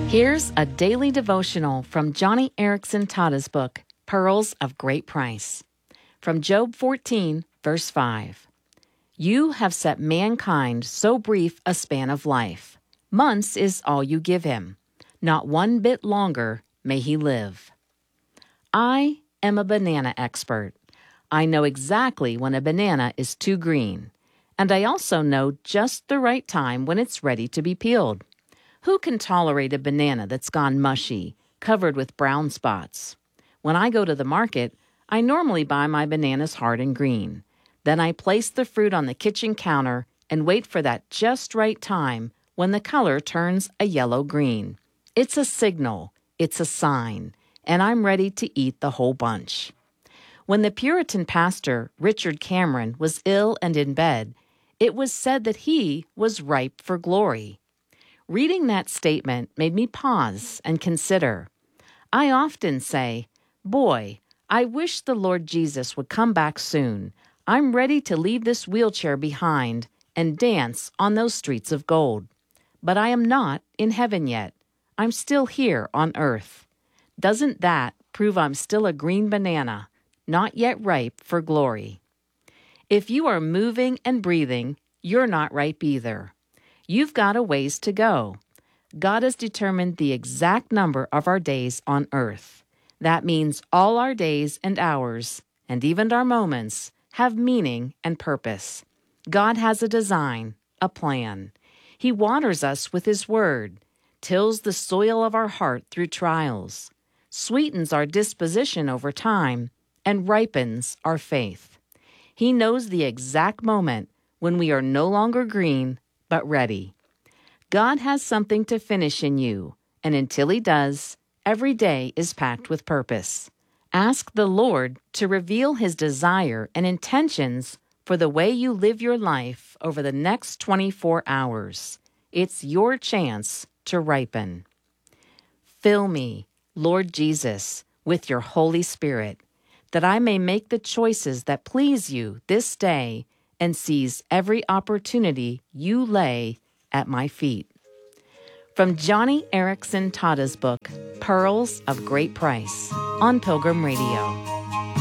Here's a daily devotional from Johnny Erickson Tada's book, Pearls of Great Price. From Job 14, verse 5. You have set mankind so brief a span of life. Months is all you give him. Not one bit longer may he live. I am a banana expert. I know exactly when a banana is too green. And I also know just the right time when it's ready to be peeled. Who can tolerate a banana that's gone mushy, covered with brown spots? When I go to the market, I normally buy my bananas hard and green. Then I place the fruit on the kitchen counter and wait for that just right time when the color turns a yellow-green. It's a signal, it's a sign, and I'm ready to eat the whole bunch. When the Puritan pastor, Richard Cameron, was ill and in bed, it was said that he was ripe for glory. Reading that statement made me pause and consider. I often say, boy, I wish the Lord Jesus would come back soon. I'm ready to leave this wheelchair behind and dance on those streets of gold. But I am not in heaven yet. I'm still here on earth. Doesn't that prove I'm still a green banana, not yet ripe for glory? If you are moving and breathing, you're not ripe either. You've got a ways to go. God has determined the exact number of our days on earth. That means all our days and hours, and even our moments, have meaning and purpose. God has a design, a plan. He waters us with His Word, tills the soil of our heart through trials, sweetens our disposition over time, and ripens our faith. He knows the exact moment when we are no longer green, but ready. God has something to finish in you, and until He does, every day is packed with purpose. Ask the Lord to reveal His desire and intentions for the way you live your life over the next 24 hours. It's your chance to ripen. Fill me, Lord Jesus, with your Holy Spirit, that I may make the choices that please you this day and seize every opportunity you lay at my feet. From Johnny Erickson Tada's book, Pearls of Great Price, on Pilgrim Radio.